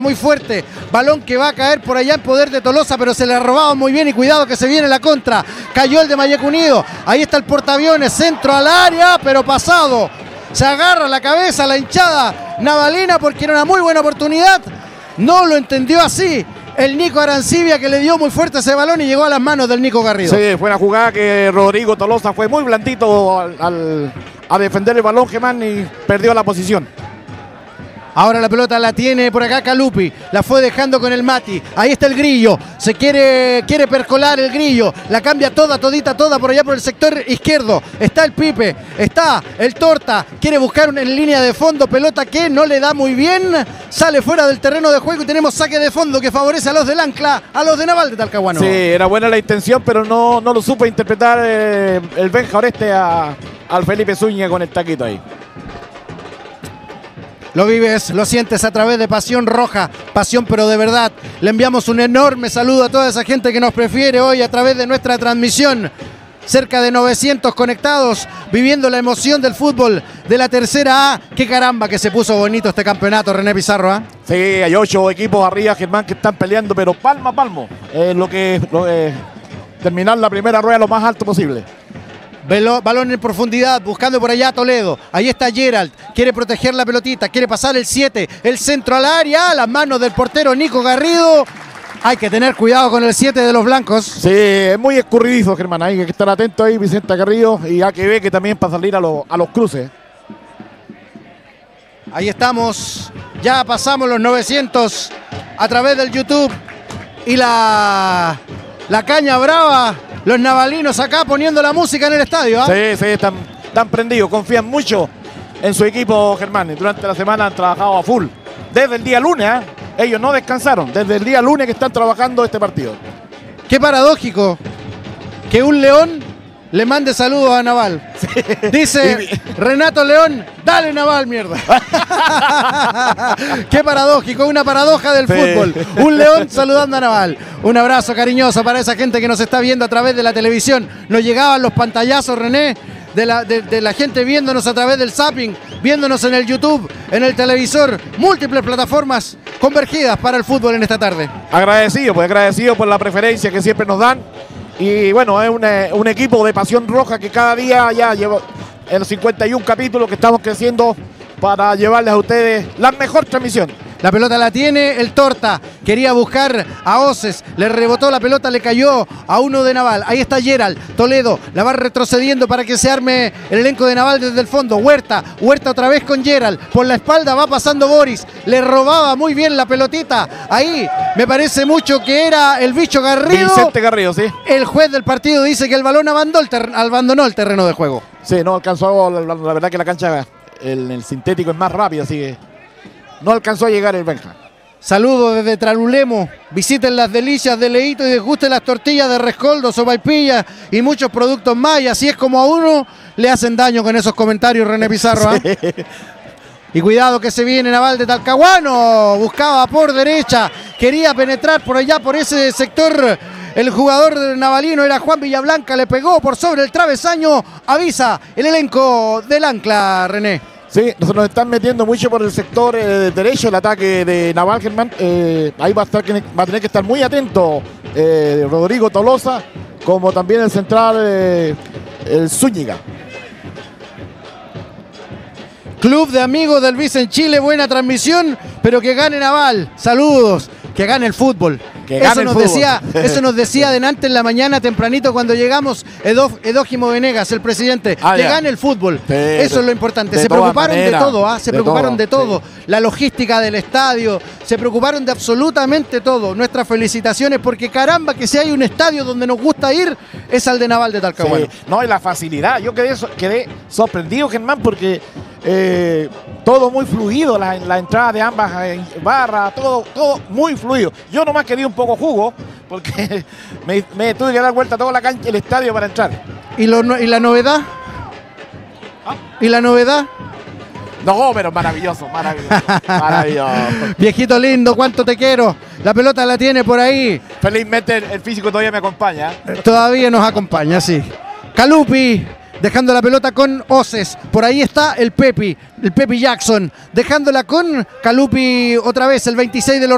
muy fuerte, balón que va a caer por allá en poder de Tolosa, pero se le ha robado muy bien y cuidado que se viene la contra. Cayó el de Mayeco Unido, ahí está el portaaviones, centro al área, pero pasado. Se agarra la cabeza la hinchada navalina porque era una muy buena oportunidad. No lo entendió así el Nico Arancibia, que le dio muy fuerte ese balón y llegó a las manos del Nico Garrido. Sí, fue una jugada que Rodrigo Tolosa fue muy blandito a defender el balón, Germán, y perdió la posición. Ahora la pelota la tiene por acá Calupi, la fue dejando con el Mati, ahí está el Grillo, se quiere percolar el Grillo, la cambia toda por allá por el sector izquierdo, está el Pipe, está el Torta, quiere buscar en línea de fondo, pelota que no le da muy bien, sale fuera del terreno de juego y tenemos saque de fondo que favorece a los del Ancla, a los de Naval de Talcahuano. Sí, era buena la intención, pero no lo supo interpretar el Benja Oreste al Felipe Zúñiga con el taquito ahí. Lo vives, lo sientes a través de Pasión Roja, pasión pero de verdad. Le enviamos un enorme saludo a toda esa gente que nos prefiere hoy a través de nuestra transmisión. Cerca de 900 conectados, viviendo la emoción del fútbol de la tercera A. Qué caramba que se puso bonito este campeonato, René Pizarro, ¿eh? Sí, hay 8 equipos arriba, Germán, que están peleando, pero palmo a palmo. Terminar la primera rueda lo más alto posible. Balón en profundidad, buscando por allá a Toledo. Ahí está Gerald, quiere proteger la pelotita, quiere pasar el 7, el centro al área, a las manos del portero Nico Garrido. Hay que tener cuidado con el 7 de los blancos. Sí, es muy escurridizo, Germán. Hay que estar atento ahí, Vicente Garrido, y hay que ver que también para salir a los cruces. Ahí estamos, ya pasamos los 900 a través del YouTube y la caña brava. Los navalinos acá poniendo la música en el estadio, ¿eh? Sí, están prendidos, confían mucho en su equipo, Germán. Durante la semana han trabajado a full. Desde el día lunes, ellos no descansaron. Desde el día lunes que están trabajando este partido. Qué paradójico que un León le mande saludos a Naval. Sí. Dice Renato León, dale Naval, mierda. Qué paradójico, una paradoja del fútbol. Un León saludando a Naval. Un abrazo cariñoso para esa gente que nos está viendo a través de la televisión. Nos llegaban los pantallazos, René, de la gente viéndonos a través del zapping, viéndonos en el YouTube, en el televisor, múltiples plataformas convergidas para el fútbol en esta tarde. Agradecido por la preferencia que siempre nos dan. Y bueno, es un equipo de Pasión Roja que cada día ya lleva en los 51 capítulos que estamos creciendo para llevarles a ustedes la mejor transmisión. La pelota la tiene el Torta, quería buscar a Oces, le rebotó la pelota, le cayó a uno de Naval. Ahí está Gerald, Toledo, la va retrocediendo para que se arme el elenco de Naval desde el fondo. Huerta otra vez con Gerald, por la espalda va pasando Boris, le robaba muy bien la pelotita. Ahí me parece mucho que era el bicho Garrido. Vicente Garrido, sí. El juez del partido dice que el balón abandonó el terreno de juego. Sí, no alcanzó, la verdad que la cancha, el sintético es más rápido, así que no alcanzó a llegar el Benja. Saludos desde Tralulemo. Visiten las delicias de Leito y degusten las tortillas de rescoldo, sopaipilla y muchos productos más. Y así es como a uno le hacen daño con esos comentarios, René Pizarro. Sí. Y cuidado que se viene Naval de Talcahuano. Buscaba por derecha. Quería penetrar por allá, por ese sector. El jugador navalino era Juan Villablanca. Le pegó por sobre el travesaño. Avisa el elenco del Ancla, René. Sí, nos están metiendo mucho por el sector derecho el ataque de Naval, Germán. Ahí va a tener que estar muy atento Rodrigo Tolosa, como también el central el Zúñiga. Club de amigos del Vice en Chile, buena transmisión, pero que gane Naval. Saludos, que gane el fútbol. Eso nos decía adelante en la mañana, tempranito, cuando llegamos, Edógimo Venegas, el presidente. Que gane el fútbol. Sí, eso es lo importante. Se preocuparon de todo, se preocuparon de todo. Sí. La logística del estadio, se preocuparon de absolutamente todo. Nuestras felicitaciones, porque caramba, que si hay un estadio donde nos gusta ir, es al de Naval de Talcahuano. Sí. No, y la facilidad. Yo quedé sorprendido, Germán, porque todo muy fluido, la entrada de ambas barras, todo muy fluido. Yo nomás quería un poco jugo, porque me tuve que dar vuelta a toda la cancha, el estadio para entrar. ¿Y la novedad? ¿Y la novedad? No, pero maravilloso. Viejito lindo, cuánto te quiero. La pelota la tiene por ahí. Felizmente el físico todavía me acompaña. Todavía nos acompaña, sí. Calupi, dejando la pelota con Oces. Por ahí está el Pepi Jackson, dejándola con Calupi otra vez, el 26 de los